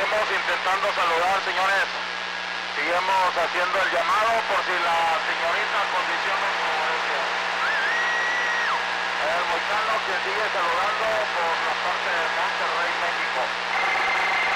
seguimos intentando saludar, señores. Seguimos haciendo el llamado por si la señorita condiciona su molestia. El Moicano que sigue saludando por la parte de Monterrey, México.